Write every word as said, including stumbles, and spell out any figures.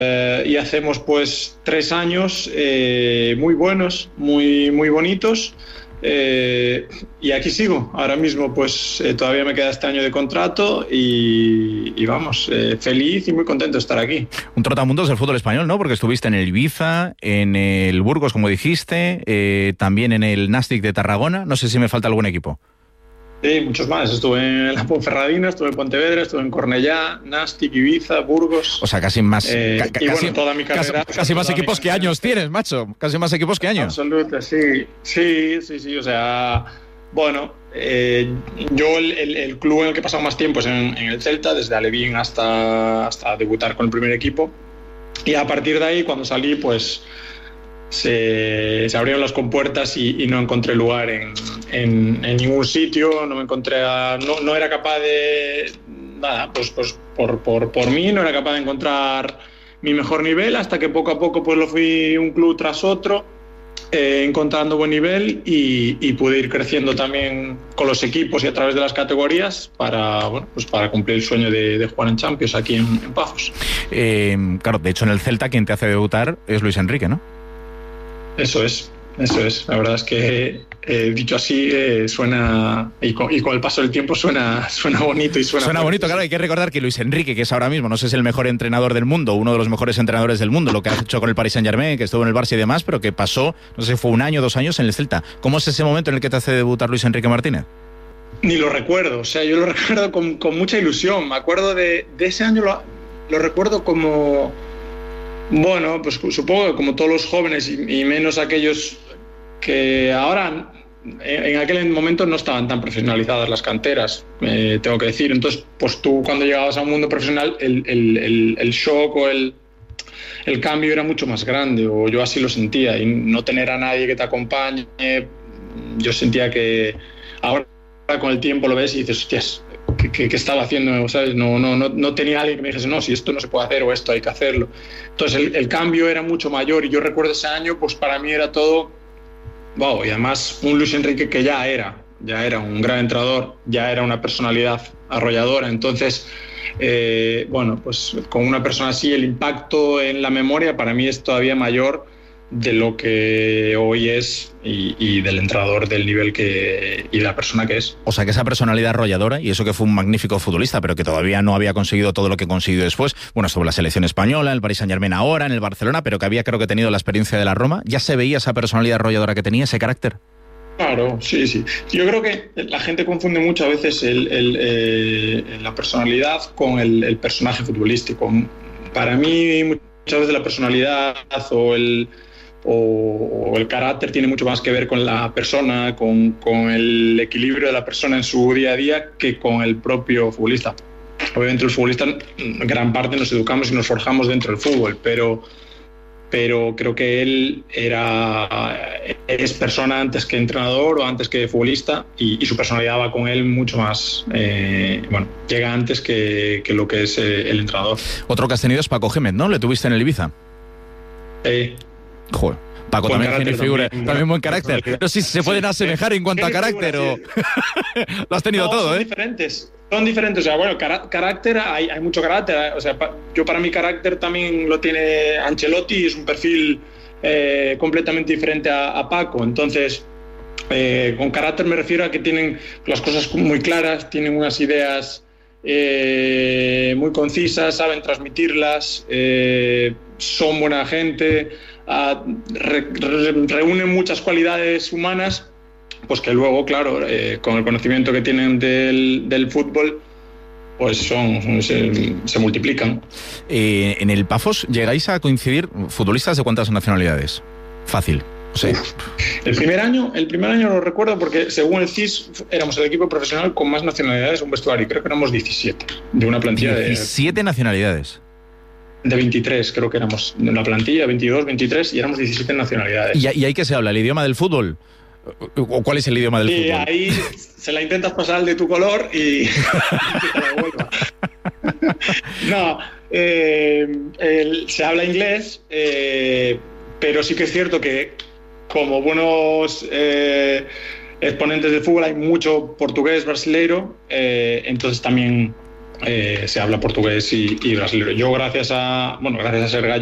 eh, y hacemos pues tres años eh, muy buenos, muy, muy bonitos. Eh, y aquí sigo, ahora mismo pues eh, todavía me queda este año de contrato y, y vamos, eh, feliz y muy contento de estar aquí. Un trotamundos del fútbol español, ¿no? Porque estuviste en el Ibiza, en el Burgos, como dijiste, eh, también en el Nàstic de Tarragona, no sé si me falta algún equipo. Sí, muchos más. Estuve en la Ponferradina, estuve en Pontevedra, estuve en Cornellá, Nàstic, Ibiza, Burgos. O sea, casi más. Eh, ca- y casi, bueno, toda mi carrera. casi, casi más equipos que años tienes, macho. Casi más equipos que años. Absoluta, sí. Sí, sí, sí. O sea, bueno, eh, yo el, el, el club en el que he pasado más tiempo es en, en el Celta, desde Alevín hasta, hasta debutar con el primer equipo. Y a partir de ahí, cuando salí, pues. Se, se abrieron las compuertas y, y no encontré lugar en, en, en ningún sitio, no me encontré a, no, no era capaz de nada, pues, pues por, por, por mí no era capaz de encontrar mi mejor nivel, hasta que poco a poco pues lo fui un club tras otro, eh, encontrando buen nivel y, y pude ir creciendo también con los equipos y a través de las categorías para, bueno, pues para cumplir el sueño de, de jugar en Champions aquí en, en Pafos. Eh, claro, de hecho en el Celta quien te hace debutar es Luis Enrique, ¿no? Eso es, eso es. La verdad es que eh, dicho así eh, suena, y con, y con el paso del tiempo suena, suena bonito y suena... Suena bonito, claro. Hay que recordar que Luis Enrique, que es ahora mismo, no sé si es el mejor entrenador del mundo, uno de los mejores entrenadores del mundo, lo que ha hecho con el Paris Saint-Germain, que estuvo en el Barça y demás, pero que pasó, no sé, fue un año, dos años en el Celta. ¿Cómo es ese momento en el que te hace debutar Luis Enrique Martínez? Ni lo recuerdo, o sea, yo lo recuerdo con, con mucha ilusión. Me acuerdo de, de ese año, lo, lo recuerdo como... Bueno, pues supongo que como todos los jóvenes y, y menos aquellos que ahora, en, en aquel momento no estaban tan profesionalizadas las canteras, eh, tengo que decir. Entonces, pues tú cuando llegabas a un mundo profesional, el, el, el, el shock o el, el cambio era mucho más grande, o yo así lo sentía, y no tener a nadie que te acompañe, yo sentía que ahora con el tiempo lo ves y dices, hostias, ¿qué, qué, qué estaba haciendo? ¿Sabes? No, no, no, no tenía alguien que me dijese, no, si esto no se puede hacer o esto hay que hacerlo. Entonces el, el cambio era mucho mayor y yo recuerdo ese año, pues para mí era todo, wow, y además un Luis Enrique que ya era, ya era un gran entrenador, ya era una personalidad arrolladora, entonces, eh, bueno, pues con una persona así el impacto en la memoria para mí es todavía mayor de lo que hoy es y, y del entrenador del nivel que y de la persona que es. O sea, que esa personalidad arrolladora, y eso que fue un magnífico futbolista, pero que todavía no había conseguido todo lo que consiguió después, bueno, estuvo en la selección española, en el Paris Saint-Germain ahora, en el Barcelona, pero que había creo que tenido la experiencia de la Roma, ¿ya se veía esa personalidad arrolladora que tenía, ese carácter? Claro, sí, sí. Yo creo que la gente confunde mucho a veces el, el, eh, la personalidad con el, el personaje futbolístico. Para mí, muchas veces la personalidad o el o el carácter tiene mucho más que ver con la persona, con, con el equilibrio de la persona en su día a día que con el propio futbolista. Obviamente los futbolistas, gran parte nos educamos y nos forjamos dentro del fútbol, pero, pero creo que él era, es persona antes que entrenador o antes que futbolista y, y su personalidad va con él mucho más, eh, bueno, llega antes que, que lo que es eh, el entrenador. Otro que has tenido es Paco Gémez, ¿no? ¿Le tuviste en el Ibiza? Eh, Joder, Paco buen también tiene figura, también, también buen carácter. No sé si se pueden asemejar en cuanto a carácter o... Lo has tenido no, todo, son ¿eh? diferentes, son diferentes. O sea, bueno, car- carácter, hay, hay mucho carácter. O sea, pa- yo para mi carácter también lo tiene Ancelotti, es un perfil eh, completamente diferente a, a Paco. Entonces, eh, con carácter me refiero a que tienen las cosas muy claras, tienen unas ideas eh, muy concisas, saben transmitirlas, eh, son buena gente, uh, re, re, reúnen muchas cualidades humanas, pues que luego, claro, eh, con el conocimiento que tienen del, del fútbol, pues son, se, se multiplican. Eh, en el Pafos llegáis a coincidir futbolistas de cuántas nacionalidades. Fácil. Sí. El primer año, el primer año lo recuerdo porque según el C I S éramos el equipo profesional con más nacionalidades en un vestuario. Creo que éramos diecisiete de una plantilla de diecisiete nacionalidades. De veintitrés, creo que éramos en la plantilla, veintidós, veintitrés y éramos diecisiete nacionalidades. ¿Y, y ahí qué se habla? ¿El idioma del fútbol? ¿O cuál es el idioma del sí, fútbol? Y ahí se la intentas pasar al de tu color y, y que te la devuelva. No, eh, el, se habla inglés, eh, pero sí que es cierto que como buenos eh, exponentes del fútbol hay mucho portugués brasileiro, eh, entonces también eh, se habla portugués y, y brasileño. Yo gracias a, bueno, gracias a ser gallego,